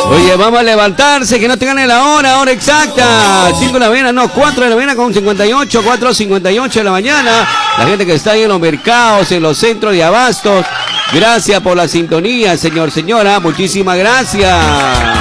Oye, vamos a levantarse, que no tengan la hora exacta. 5 de la mañana, no, 4 de la mañana con 58, 4:58 de la mañana. La gente que está ahí en los mercados, en los centros de abastos. Gracias por la sintonía, señor, señora. Muchísimas gracias.